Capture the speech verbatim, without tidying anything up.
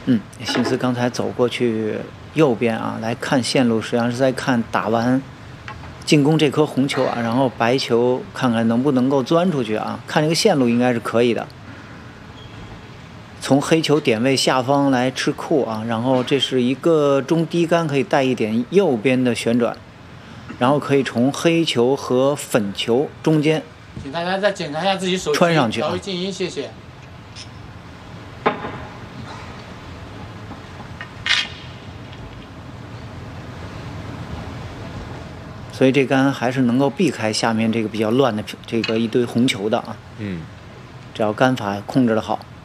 嗯，心思刚才走过去右边啊，来看线路，实际上是在看打完进攻这颗红球啊，然后白球看看能不能够钻出去啊，看这个线路应该是可以的。从黑球点位下方来吃库啊，然后这是一个中低杆，可以带一点右边的旋转，然后可以从黑球和粉球中间， 请大家再检查一下自己手机， 穿上去啊， 调为静音，谢谢。 所以这杆还是能够避开下面这个比较乱的这个一堆红球的啊。 嗯， 只要杆法控制得好。